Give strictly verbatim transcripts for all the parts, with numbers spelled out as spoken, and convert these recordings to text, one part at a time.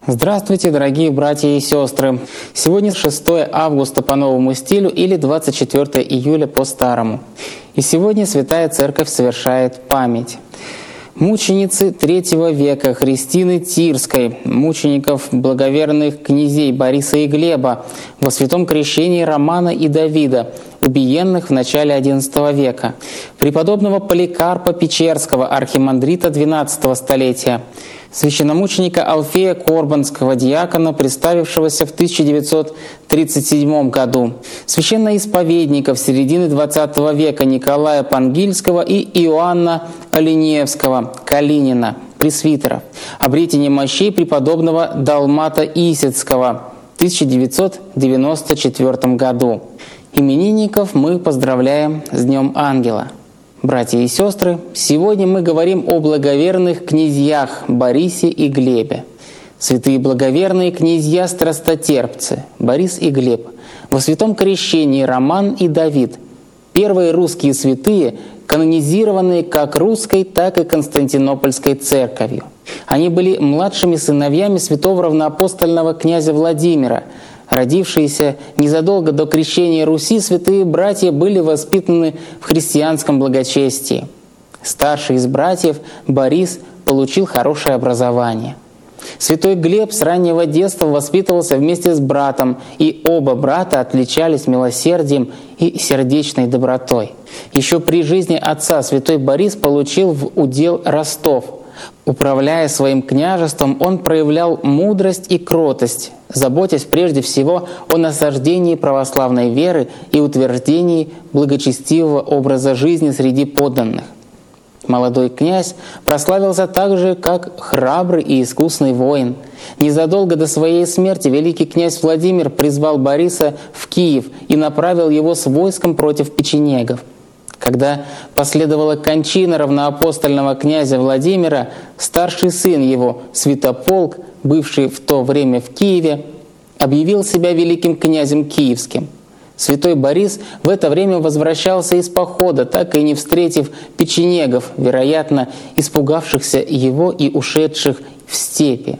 Здравствуйте, дорогие братья и сестры! Сегодня шестое августа по новому стилю или двадцать четвёртое июля по старому. И сегодня Святая Церковь совершает память мученицы третьего века Христины Тирской, мучеников благоверных князей Бориса и Глеба во святом крещении Романа и Давида, убиенных в начале одиннадцатого века, преподобного Поликарпа Печерского, архимандрита двенадцатого столетия, священномученика Алфея Корбанского, диакона, представившегося в тысяча девятьсот тридцать седьмом году, священноисповедников середины двадцатого века Николая Пангильского и Иоанна Оленевского, Калинина, пресвитеров, обретение мощей преподобного Далмата Исетского в тысяча девятьсот девяносто четвёртом году. Именинников мы поздравляем с Днем Ангела. Братья и сестры, сегодня мы говорим о благоверных князьях Борисе и Глебе. Святые благоверные князья-страстотерпцы Борис и Глеб, во святом крещении Роман и Давид, первые русские святые, канонизированные как русской, так и константинопольской церковью. Они были младшими сыновьями святого равноапостольного князя Владимира. Родившиеся незадолго до крещения Руси, святые братья были воспитаны в христианском благочестии. Старший из братьев, Борис, получил хорошее образование. Святой Глеб с раннего детства воспитывался вместе с братом, и оба брата отличались милосердием и сердечной добротой. Еще при жизни отца святой Борис получил в удел Ростов. Управляя своим княжеством, он проявлял мудрость и кротость, заботясь прежде всего о насаждении православной веры и утверждении благочестивого образа жизни среди подданных. Молодой князь прославился также как храбрый и искусный воин. Незадолго до своей смерти великий князь Владимир призвал Бориса в Киев и направил его с войском против печенегов. Когда последовала кончина равноапостольного князя Владимира, старший сын его, Святополк, бывший в то время в Киеве, объявил себя великим князем киевским. Святой Борис в это время возвращался из похода, так и не встретив печенегов, вероятно, испугавшихся его и ушедших в степи.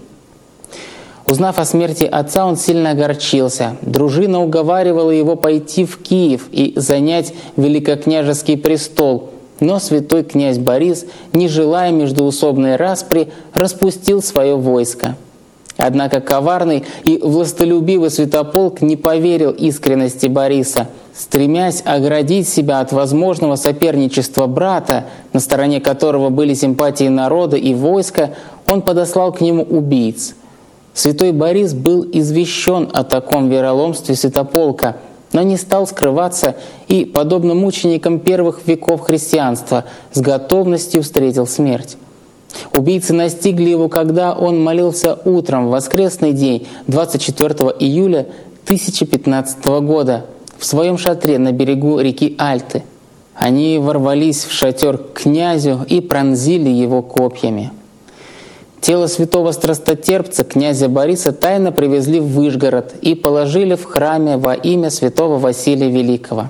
Узнав о смерти отца, он сильно огорчился. Дружина уговаривала его пойти в Киев и занять великокняжеский престол. Но святой князь Борис, не желая междоусобной распри, распустил свое войско. Однако коварный и властолюбивый Святополк не поверил искренности Бориса. Стремясь оградить себя от возможного соперничества брата, на стороне которого были симпатии народа и войска, он подослал к нему убийц. Святой Борис был извещен о таком вероломстве Святополка, но не стал скрываться и, подобно мученикам первых веков христианства, с готовностью встретил смерть. Убийцы настигли его, когда он молился утром в воскресный день двадцать четвёртого июля тысяча пятнадцатого года в своем шатре на берегу реки Альты. Они ворвались в шатер к князю и пронзили его копьями. Тело святого страстотерпца, князя Бориса, тайно привезли в Выжгород и положили в храме во имя святого Василия Великого.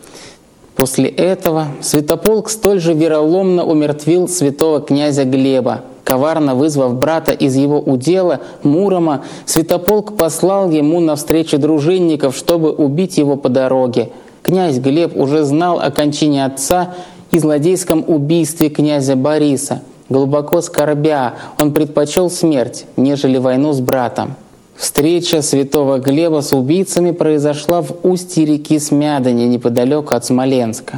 После этого Святополк столь же вероломно умертвил святого князя Глеба. Коварно вызвав брата из его удела, Мурома, Святополк послал ему навстречу дружинников, чтобы убить его по дороге. Князь Глеб уже знал о кончине отца и злодейском убийстве князя Бориса. Глубоко скорбя, он предпочел смерть, нежели войну с братом. Встреча святого Глеба с убийцами произошла в устье реки Смядане, неподалеку от Смоленска.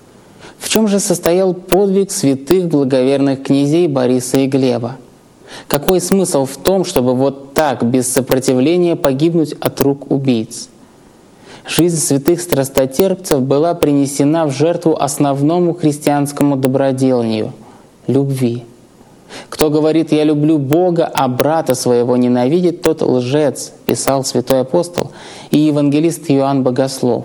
В чем же состоял подвиг святых благоверных князей Бориса и Глеба? Какой смысл в том, чтобы вот так, без сопротивления, погибнуть от рук убийц? Жизнь святых страстотерпцев была принесена в жертву основному христианскому доброделанию — любви. «Кто говорит, я люблю Бога, а брата своего ненавидит, тот лжец», писал святой апостол и евангелист Иоанн Богослов.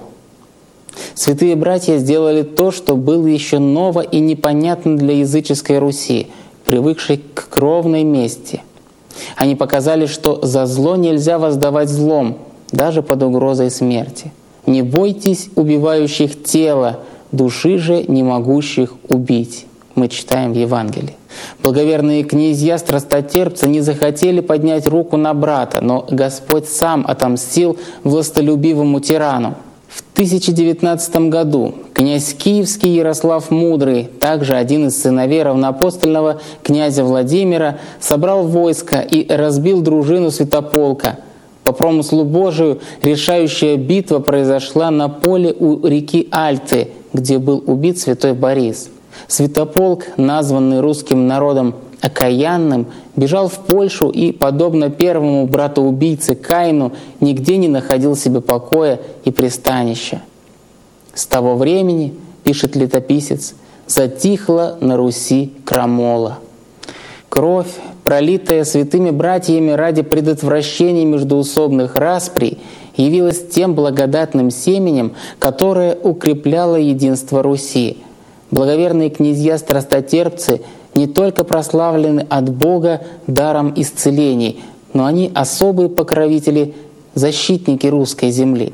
Святые братья сделали то, что было еще ново и непонятно для языческой Руси, привыкшей к кровной мести. Они показали, что за зло нельзя воздавать злом, даже под угрозой смерти. «Не бойтесь убивающих тело, души же не могущих убить», мы читаем в Евангелии. Благоверные князья-страстотерпцы не захотели поднять руку на брата, но Господь сам отомстил властолюбивому тирану. В тысяча девятнадцатом году князь Киевский Ярослав Мудрый, также один из сыновей равноапостольного князя Владимира, собрал войско и разбил дружину Святополка. По промыслу Божию решающая битва произошла на поле у реки Альты, где был убит святой Борис. Святополк, названный русским народом окаянным, бежал в Польшу и, подобно первому братоубийце Каину, нигде не находил себе покоя и пристанища. С того времени, пишет летописец, затихла на Руси крамола. Кровь, пролитая святыми братьями ради предотвращения междоусобных расприй, явилась тем благодатным семенем, которое укрепляло единство Руси. Благоверные князья-страстотерпцы не только прославлены от Бога даром исцелений, но они особые покровители, защитники русской земли.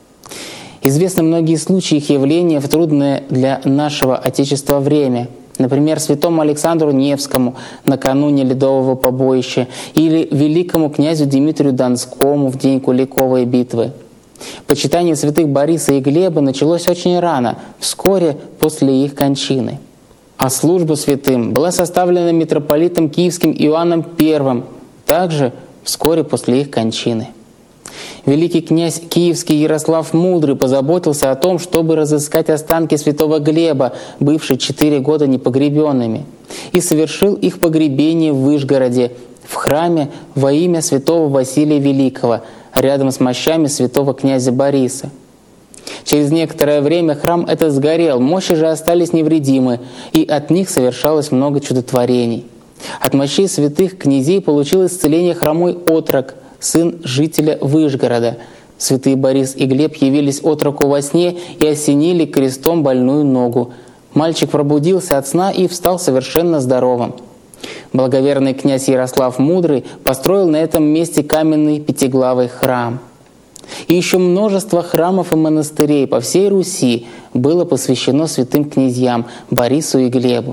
Известны многие случаи их явления в трудное для нашего Отечества время. Например, святому Александру Невскому накануне Ледового побоища или великому князю Дмитрию Донскому в день Куликовой битвы. Почитание святых Бориса и Глеба началось очень рано, вскоре после их кончины. А служба святым была составлена митрополитом Киевским Иоанном Первым, также вскоре после их кончины. Великий князь Киевский Ярослав Мудрый позаботился о том, чтобы разыскать останки святого Глеба, бывшие четыре года непогребенными, и совершил их погребение в Вышгороде, в храме во имя святого Василия Великого, рядом с мощами святого князя Бориса. Через некоторое время храм этот сгорел, мощи же остались невредимы, и от них совершалось много чудотворений. От мощей святых князей получил исцеление хромой отрок, сын жителя Вышгорода. Святые Борис и Глеб явились отроку во сне и осенили крестом больную ногу. Мальчик пробудился от сна и встал совершенно здоровым. Благоверный князь Ярослав Мудрый построил на этом месте каменный пятиглавый храм. И еще множество храмов и монастырей по всей Руси было посвящено святым князьям Борису и Глебу.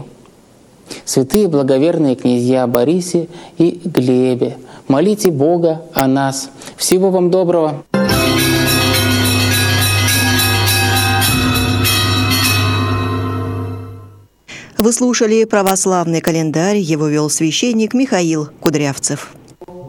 Святые благоверные князья Борисе и Глебе, молите Бога о нас. Всего вам доброго! Вы слушали православный календарь, его вел священник Михаил Кудрявцев.